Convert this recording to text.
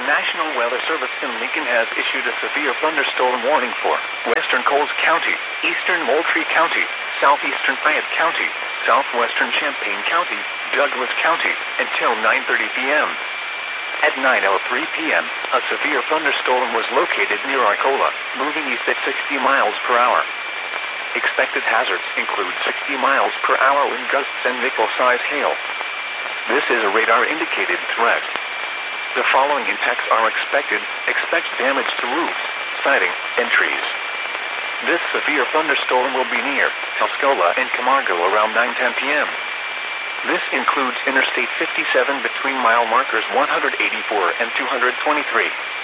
National Weather Service in Lincoln has issued a severe thunderstorm warning for western Coles County, eastern Moultrie County, southeastern Fayette County, southwestern Champaign County, Douglas County, until 9:30 p.m. At 9:03 p.m., a severe thunderstorm was located near Arcola, moving east at 60 miles per hour. Expected hazards include 60 miles per hour wind gusts and nickel-size hail. This is a radar-indicated threat. The following impacts are expected. Expect damage to roofs, siding, and trees. This severe thunderstorm will be near Tuscola and Camargo around 9:10 p.m. This includes Interstate 57 between mile markers 184 and 223.